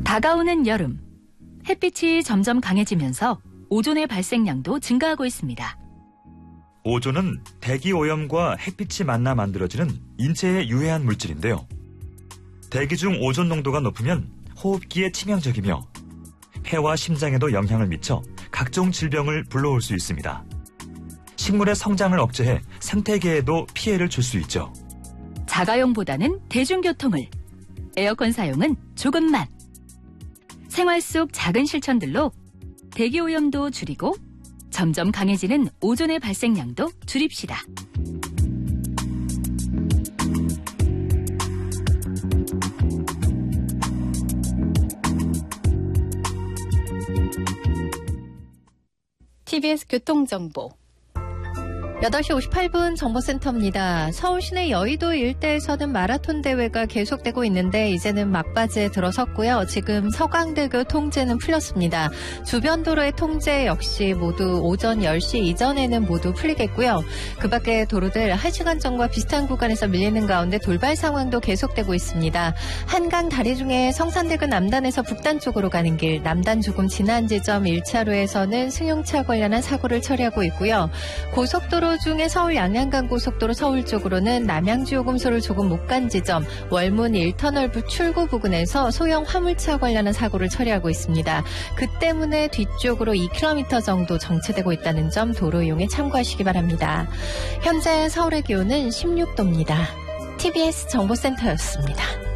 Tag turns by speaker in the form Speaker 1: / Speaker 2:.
Speaker 1: 다가오는 여름, 햇빛이 점점 강해지면서 오존의 발생량도 증가하고 있습니다.
Speaker 2: 오존은 대기 오염과 햇빛이 만나 만들어지는 인체에 유해한 물질인데요. 대기 중 오존 농도가 높으면 호흡기에 치명적이며 폐와 심장에도 영향을 미쳐 각종 질병을 불러올 수 있습니다. 식물의 성장을 억제해 생태계에도 피해를 줄 수 있죠.
Speaker 1: 자가용보다는 대중교통을, 에어컨 사용은 조금만. 생활 속 작은 실천들로 대기오염도 줄이고 점점 강해지는 오존의 발생량도 줄입시다.
Speaker 3: TBS 교통정보 8시 58분 정보센터입니다. 서울 시내 여의도 일대에서는 마라톤 대회가 계속되고 있는데 이제는 막바지에 들어섰고요. 지금 서강대교 통제는 풀렸습니다. 주변 도로의 통제 역시 모두 오전 10시 이전에는 모두 풀리겠고요. 그 밖에 도로들 1시간 전과 비슷한 구간에서 밀리는 가운데 돌발 상황도 계속되고 있습니다. 한강 다리 중에 성산대교 남단에서 북단 쪽으로 가는 길, 남단 조금 지난 지점 1차로에서는 승용차 관련한 사고를 처리하고 있고요. 고속도로 중에 서울 양양간 고속도로 서울 쪽으로는 남양주 요금소를 조금 못 간 지점 월문 1터널 출구 부근에서 소형 화물차 관련한 사고를 처리하고 있습니다. 그 때문에 뒤쪽으로 2km 정도 정체되고 있다는 점 도로 이용에 참고하시기 바랍니다. 현재 서울의 기온은 16도입니다. TBS 정보센터였습니다.